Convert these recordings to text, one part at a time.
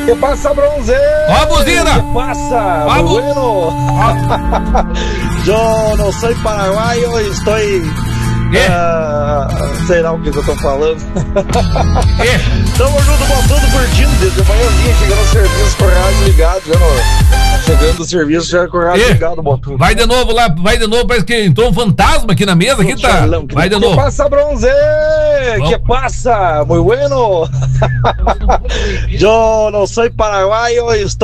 Que passa, bronzeiro? Ó a buzina! Que passa, bueno? Eu não sou paraguaio, estou... sei lá o que eu tô falando. Tamo junto, botando, curtindo desde manhãzinha, chegando ao serviço com o rádio ligado, chegando o serviço já com o rádio ligado, botando. Vai de novo lá, parece que entrou um fantasma aqui na mesa, aqui tá. Vai de novo. Que passa, bronze? Que passa, muy bueno? Eu não sou paraguaio, estou...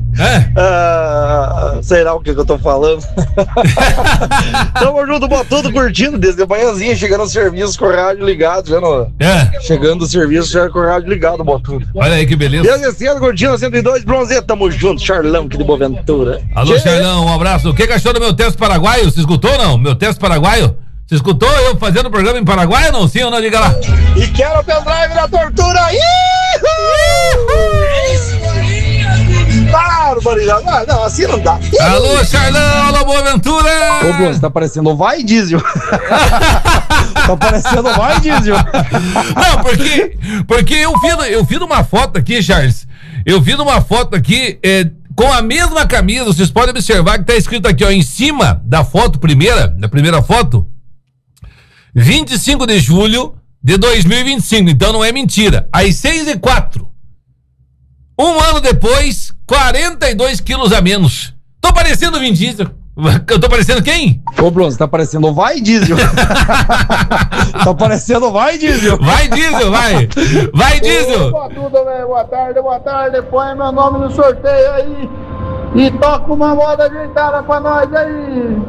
sei lá o que eu tô falando. Tamo junto, botando, curtindo desde manhãzinha, chegando ao serviço com o rádio ligado, chegando o serviço já com o rádio ligado, botando. Olha aí que beleza. Descendo, curtindo 102, bronze, tamo junto, Charlão, que de Boaventura. Alô, Charlão, um abraço. O que achou do meu teste paraguaio? Você escutou ou não? Meu teste paraguaio? Você escutou eu fazendo programa em Paraguai ou não? Sim ou não? Diga lá. E quero o pendrive da tortura. Barbaridade. Não, assim não dá. Alô, Charlão, alô, Boaventura. Ô, Bruno, você tá parecendo Vai Diesel. Tá parecendo Vai Diesel. Não, porque eu vi numa foto aqui, Charles. Eu vi numa foto aqui, com a mesma camisa, vocês podem observar que tá escrito aqui, ó, em cima da foto da primeira foto, 25 de julho de 2025, então não é mentira. Às 6h04. Um ano depois, 42 quilos a menos. Tô parecendo Vin Diesel. Eu tô parecendo quem? Ô, Bruno, você tá parecendo Vai Diesel. Tá parecendo Vai Diesel. Vai Diesel, vai. Vai Diesel. Boa tudo, velho. Boa tarde. Põe meu nome no sorteio aí. E toca uma moda ajeitada pra nós aí.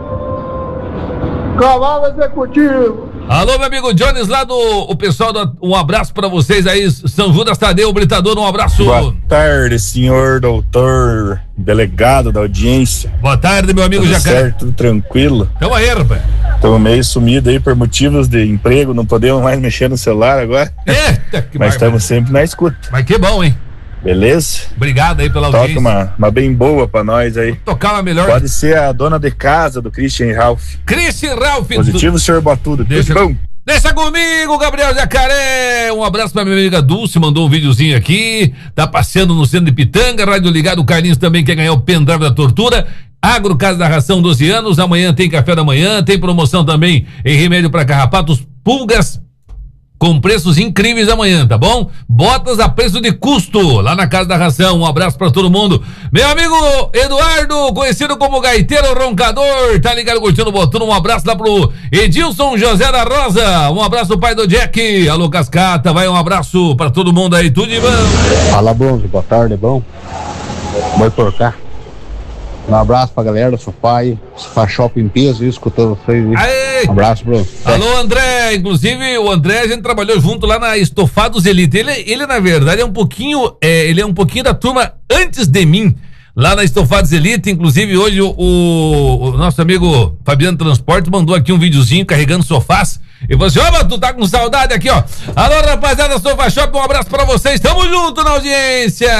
Cavalo executivo. Alô, meu amigo Jones, lá o pessoal, um abraço pra vocês aí, São Judas Tadeu, Britador, um abraço. Boa tarde, senhor doutor, delegado da audiência. Boa tarde, meu amigo Jacaré. Jacaré. Certo, tudo tranquilo. Tamo aí, rapaz. Estamos meio sumido aí por motivos de emprego, não podemos mais mexer no celular agora. Mas estamos sempre na escuta. Mas que bom, hein? Beleza? Obrigado aí pela audiência. Toca uma bem boa pra nós aí. Vou tocar uma melhor. Pode ser a dona de casa do Christian Ralph. Christian Ralph. Positivo, senhor Botudo. Deixa tudo bom? Deixa comigo, Gabriel Jacaré. Um abraço pra minha amiga Dulce, mandou um videozinho aqui. Tá passeando no centro de Pitanga, rádio ligado. O Carlinhos também quer ganhar o pendrive da tortura. Agro Casa da Ração, 12 anos. Amanhã tem café da manhã. Tem promoção também em remédio pra carrapatos, pulgas, com preços incríveis amanhã, tá bom? Botas a preço de custo, lá na Casa da Ração. Um abraço pra todo mundo. Meu amigo Eduardo, conhecido como Gaiteiro Roncador, tá ligado, curtindo o botão. Um abraço lá pro Edilson José da Rosa. Um abraço pro pai do Jack. Alô, Cascata, vai um abraço pra todo mundo aí, tudo de bom. Fala, Bronze, boa tarde, bom? Boi por cá. Um abraço pra galera do Sofá Shop em peso, escutando vocês. Um abraço, Bruno. Alô, André. Inclusive, o André, a gente trabalhou junto lá na Estofados Elite. Ele na verdade, é um pouquinho da turma antes de mim, lá na Estofados Elite. Inclusive, hoje o nosso amigo Fabiano Transporte mandou aqui um videozinho carregando sofás. E você, ó, tu tá com saudade aqui, ó. Alô, rapaziada, Sofá Shop, um abraço pra vocês. Tamo junto na audiência.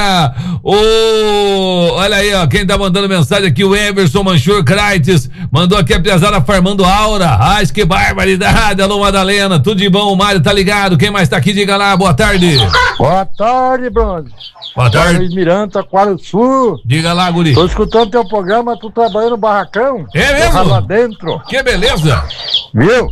Olha aí, ó, quem tá mandando mensagem aqui, o Everson Manchur Kraites, mandou aqui a piazada farmando aura. Ai, que barbaridade. Alô, Madalena, tudo de bom? O Mário tá ligado. Quem mais tá aqui? Diga lá, boa tarde. Boa tarde, Bronze. Boa tarde. Luiz Miranda, Aquário Sul. Diga lá, guri. Tô escutando teu programa, tu trabalhando no barracão. É mesmo? Lá dentro. Que beleza. Viu?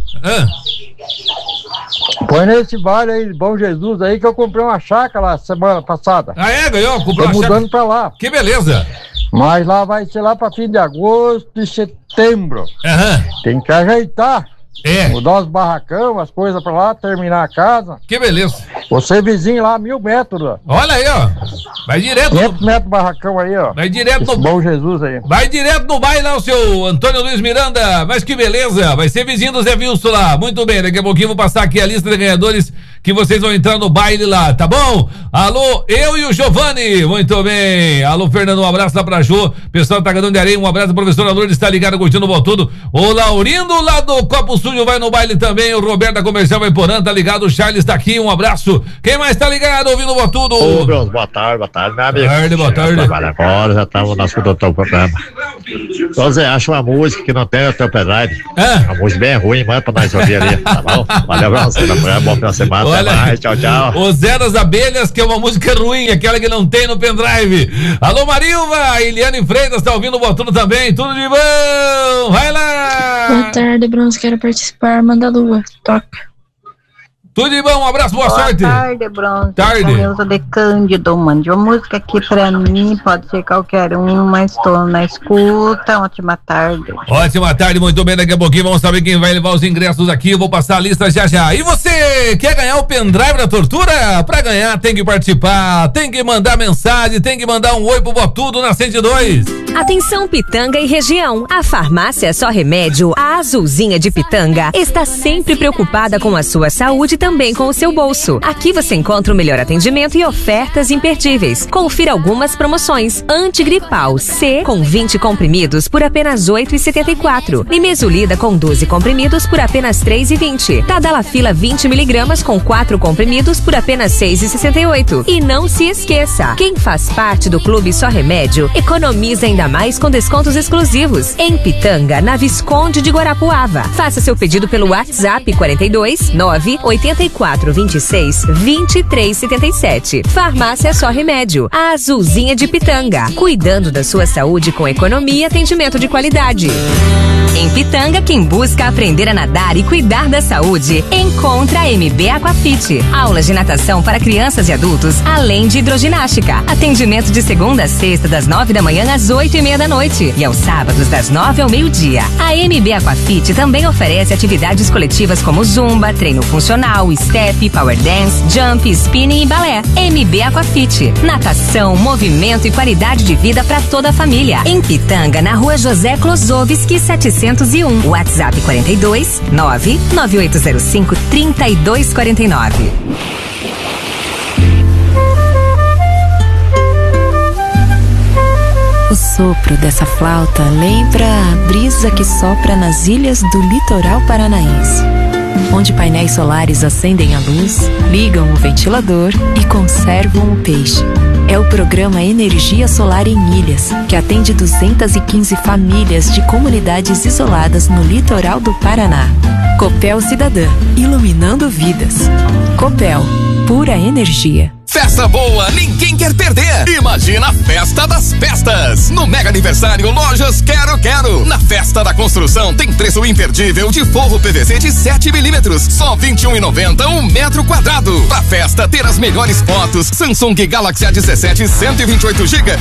Põe nesse vale aí, Bom Jesus aí, que eu comprei uma chácara lá semana passada. Ah, é? Ganhou? Comprou uma chácara? Tô mudando pra lá. Que beleza. Mas lá vai ser lá pra fim de agosto e setembro. Tem que ajeitar. Mudar os barracão, as coisas pra lá, terminar a casa. Que beleza. Você vizinho lá, 1000 metros. Ó. Olha aí, ó. Vai direto. 500 metros barracão aí, ó. Vai direto no Bom Jesus aí. Vai direto no baile lá, o seu Antônio Luiz Miranda. Mas que beleza. Vai ser vizinho do Zé Wilson lá. Muito bem, daqui a pouquinho eu vou passar aqui a lista de ganhadores que vocês vão entrar no baile lá, tá bom? Alô, eu e o Giovanni. Muito bem. Alô, Fernando, um abraço lá pra Jô. Pessoal do Tagadão de Areia, um abraço. Professor Lourdes está ligado, curtindo o Botudo. O Laurindo lá do Copo Sul estúdio vai no baile também. O Roberto da Comercial vai Porã, tá ligado? O Charles tá aqui, um abraço. Quem mais tá ligado ouvindo o Botudo? Ô, Bruno, boa tarde, meu amigo. Boa tarde. Agora já estamos no nosso doutor programa. Então, Zé, acha uma música que não tem o teu pendrive. Uma música bem ruim, manda pra nós ouvir ali, tá bom? Valeu pra você, bom final de semana, até mais, tchau, tchau. O Zé das Abelhas, que é uma música ruim, aquela que não tem no pendrive. Alô, Marilva, Eliane Freitas tá ouvindo o Botudo também, tudo de bom, vai lá! Boa tarde, Bronze, quero participar, manda lua, toca. Tudo de bom, um abraço, boa sorte. Boa tarde, Bronze. Tarde. Eu de Cândido, mande uma música aqui pra mim, pode ser qualquer mas estou na escuta. Ótima tarde. Ótima tarde, muito bem, daqui a pouquinho vamos saber quem vai levar os ingressos aqui, eu vou passar a lista já já. E você, quer ganhar o pendrive da Tortura? Pra ganhar tem que participar, tem que mandar mensagem, tem que mandar um oi pro Botudo na 102. Atenção Pitanga e região, a farmácia Só Remédio, a Azulzinha de Pitanga, está sempre preocupada com a sua saúde e também com o seu bolso. Aqui você encontra o melhor atendimento e ofertas imperdíveis. Confira algumas promoções. Antigripal C com 20 comprimidos por apenas R$ 8,74. Nimesulida com 12 comprimidos por apenas R$ 3,20. Tadalafila 20mg com 4 comprimidos por apenas R$ 6,68. E não se esqueça, quem faz parte do Clube Só Remédio economiza ainda mais com descontos exclusivos. Em Pitanga, na Visconde de Guarapuava. Faça seu pedido pelo WhatsApp 42 984 26 23 77. Farmácia Só Remédio, a Azulzinha de Pitanga, cuidando da sua saúde com economia e atendimento de qualidade. Em Pitanga, quem busca aprender a nadar e cuidar da saúde, encontra a MB Aquafit. Aulas de natação para crianças e adultos, além de hidroginástica. Atendimento de segunda a sexta, das 9 da manhã às 8:30 da noite. E aos sábados, das 9 ao meio-dia. A MB Aquafit também oferece atividades coletivas como zumba, treino funcional, step, power dance, jump, spinning e balé. MB Aquafit. Natação, movimento e qualidade de vida para toda a família. Em Pitanga, na rua José Klosowski, 701. WhatsApp 42 99805 3249. O sopro dessa flauta lembra a brisa que sopra nas ilhas do litoral paranaense, onde painéis solares acendem a luz, ligam o ventilador e conservam o peixe. É o programa Energia Solar em Ilhas, que atende 215 famílias de comunidades isoladas no litoral do Paraná. Copel Cidadã, iluminando vidas. Copel, pura energia. Festa boa, ninguém quer perder. Imagina a Festa das Festas. No Mega Aniversário Lojas Quero. Na Festa da Construção tem preço imperdível de forro PVC de 7mm, só R$ 21,90 um metro quadrado. Pra festa ter as melhores fotos, Samsung Galaxy A17 128GB